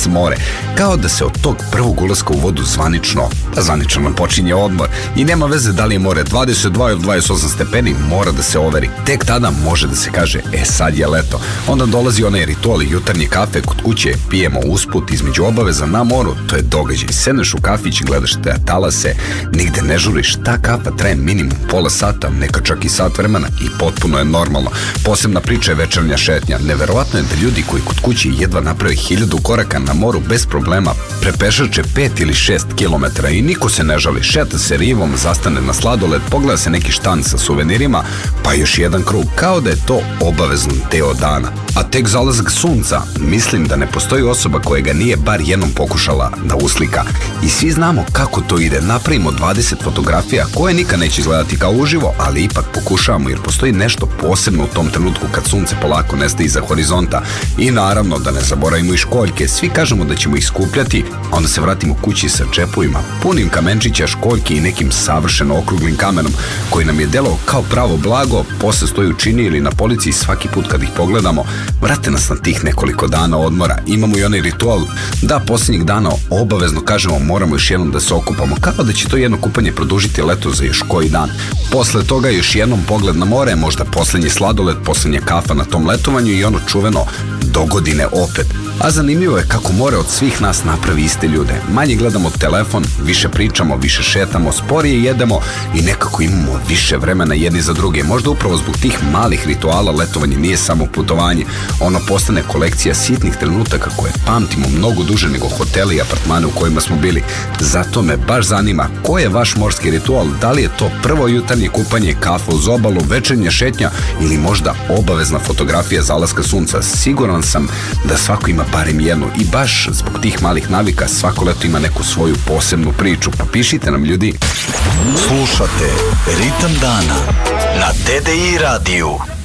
nas more. Kao da se od tog prvog ulaska u vodu zvanično nam počinje odmor. I nema veze da li je more 22 ili 28 stepeni, mora da se overi. Tek tada može da se kaže, sad je leto. Onda dolazi onaj ritual jutarnje kafe kod kuće, pijemo usput između obaveza na moru, to je događaj. Sedneš u kafić i gledaš te talase, nigde ne žuriš, ta kafa traje minimum pola sata, neka čak i sat vremena i potpuno je normalno. Posebna priča je večernja šetnja. Neverovatno je da ljudi koji kod kuće jedva naprave 1000 koraka na moru bez problema prepešače 5 ili 6 kilometara i niko se ne žali. Šeta se rivom, zastane na sladoled, pogleda se neki štand sa suvenirima, pa još jedan krug, kao da je to obavezan deo dana. A tek zalazak sunca, mislim da ne postoji osoba koja ga nije bar jednom pokušala da uslika. I svi znamo kako to ide. Napravimo 20 fotografija koje nikad neće izgledati kao uživo, ali ipak pokušavamo jer postoji nešto posebno u tom trenutku kad sunce polako nestaje iza horizonta. I naravno da ne zaboravimo i školjke. Svi kažemo da ćemo ih skupljati, a onda se vratimo kući sa džepovima punim kamenčića, školjke i nekim savršeno okruglim kamenom koji nam je delao kao pravo blago. Posle stoji u čini ili na polici i svaki put kad ih pogledamo vrate nas na tih nekoliko dana odmora. Imamo i onaj ritual da posljednjeg dana obavezno kažemo moramo još jednom da se okupamo, kao da će to jedno kupanje produžiti leto za još koji dan. Posle toga još jednom pogled na more, možda posljednji sladoled, posljednja kafa na tom letovanju i ono čuveno dogodine opet. A zanimljivo je kako more od svih nas napravi iste ljude. Manje gledamo telefon, više pričamo, više šetamo, sporije jedemo i nekako imamo više vremena jedni za druge. Možda upravo zbog tih malih rituala letovanje nije samo putovanje. Ono postane kolekcija sitnih trenutaka koje pamtimo mnogo duže nego hoteli i apartmane u kojima smo bili. Zato me baš zanima koji je vaš morski ritual, da li je to prvo jutarnje kupanje, kafa uz obalu, večernja šetnja ili možda obavezna fotografija zalaska sunca. Siguran sam da svako ima barem jednu i baš zbog tih malih navika svako leto ima neku svoju posebnu priču. Pa pišite nam, ljudi. Slušate Ritam dana na TDI radiju.